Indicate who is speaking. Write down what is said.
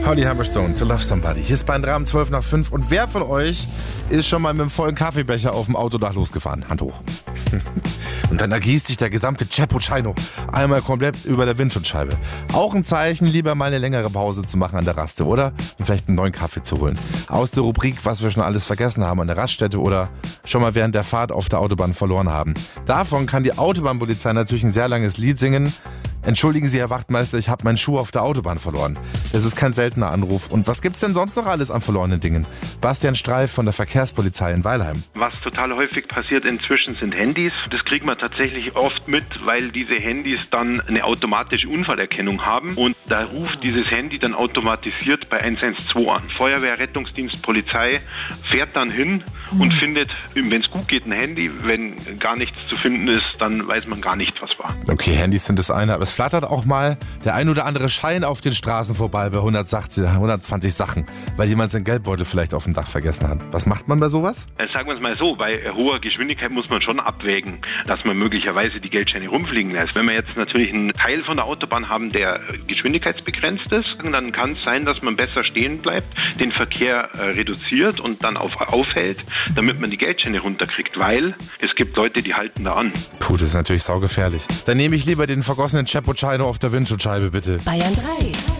Speaker 1: Holly Humberstone, To Love Somebody. Hier ist Bayern 3 um 12 nach 5. Und wer von euch ist schon mal mit einem vollen Kaffeebecher auf dem Autodach losgefahren? Hand hoch. Und dann ergießt sich der gesamte Cappuccino einmal komplett über der Windschutzscheibe. Auch ein Zeichen, lieber mal eine längere Pause zu machen an der Raste, oder? Und vielleicht einen neuen Kaffee zu holen. Aus der Rubrik, was wir schon alles vergessen haben an der Raststätte oder schon mal während der Fahrt auf der Autobahn verloren haben. Davon kann die Autobahnpolizei natürlich ein sehr langes Lied singen. Entschuldigen Sie, Herr Wachtmeister, ich habe meinen Schuh auf der Autobahn verloren. Das ist kein seltener Anruf. Und was gibt's denn sonst noch alles an verlorenen Dingen? Bastian Streif von der Verkehrspolizei in Weilheim.
Speaker 2: Was total häufig passiert inzwischen sind Handys. Das kriegt man tatsächlich oft mit, weil diese Handys dann eine automatische Unfallerkennung haben und da ruft dieses Handy dann automatisiert bei 112 an. Feuerwehr, Rettungsdienst, Polizei fährt dann hin und findet, wenn es gut geht, ein Handy. Wenn gar nichts zu finden ist, dann weiß man gar nicht, was war.
Speaker 1: Okay, Handys sind das eine, aber es flattert auch mal der ein oder andere Schein auf den Straßen vorbei bei 120 Sachen, weil jemand seinen Geldbeutel vielleicht auf dem Dach vergessen hat. Was macht man bei sowas?
Speaker 2: Sagen wir es mal so, bei hoher Geschwindigkeit muss man schon abwägen, dass man möglicherweise die Geldscheine rumfliegen lässt. Wenn wir jetzt natürlich einen Teil von der Autobahn haben, der geschwindigkeitsbegrenzt ist, dann kann es sein, dass man besser stehen bleibt, den Verkehr reduziert und dann aufhält, damit man die Geldscheine runterkriegt, weil es gibt Leute, die halten da an.
Speaker 1: Puh, das ist natürlich saugefährlich. Dann nehme ich lieber den vergossenen Cappuccino auf der Windschutzscheibe, bitte.
Speaker 3: Bayern 3.